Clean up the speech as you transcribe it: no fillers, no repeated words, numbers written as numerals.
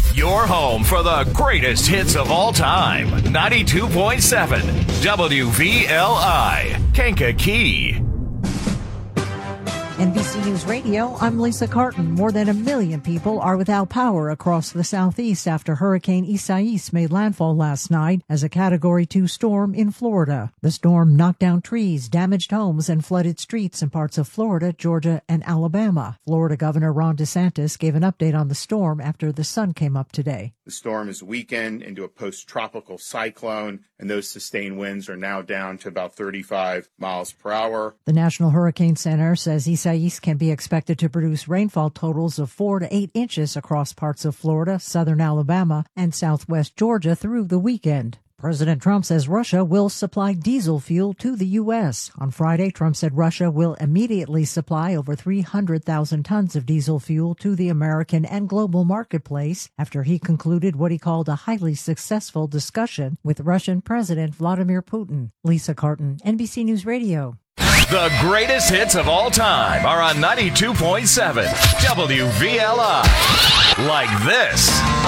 Your home for the greatest hits of all time. 92.7 WVLI, Kankakee. NBC News Radio, I'm Lisa Carton. More than 1 million people are without power across the southeast after Hurricane Isaias made landfall last night as a Category 2 storm in Florida. The storm knocked down trees, damaged homes, and flooded streets in parts of Florida, Georgia, and Alabama. Florida Governor Ron DeSantis gave an update on the storm after the sun came up today. The storm is weakened into a post-tropical cyclone, and those sustained winds are now down to about 35 miles per hour. The National Hurricane Center says Isaias can be expected to produce rainfall totals of 4 to 8 inches across parts of Florida, southern Alabama, and southwest Georgia through the weekend. President Trump says Russia will supply diesel fuel to the U.S. On Friday, Trump said Russia will immediately supply over 300,000 tons of diesel fuel to the American and global marketplace after he concluded what he called a highly successful discussion with Russian President Vladimir Putin. Lisa Carton, NBC News Radio. The greatest hits of all time are on 92.7 WVLI. Like this.